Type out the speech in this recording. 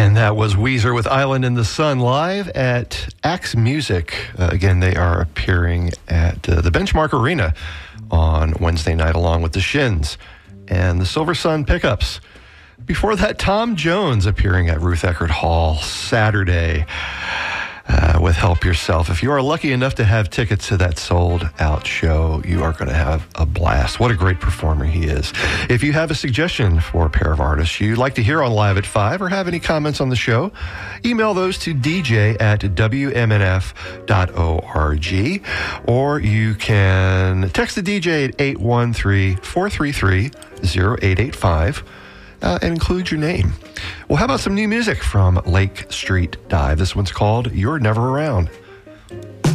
And that was Weezer with Island in the Sun live at Axe Music. Again, they are appearing at the Benchmark Arena on Wednesday night along with the Shins and the Silver Sun Pickups. Before that, Tom Jones appearing at Ruth Eckerd Hall Saturday with Help Yourself. If you are lucky enough to have tickets to that sold-out show, you are going to have a blast. What a great performer he is. If you have a suggestion for a pair of artists you'd like to hear on Live at 5 or have any comments on the show, email those to dj@wmnf.org, or you can text the DJ at 813-433-0885 and include your name. Well, how about some new music from Lake Street Dive? This one's called You're Never Around.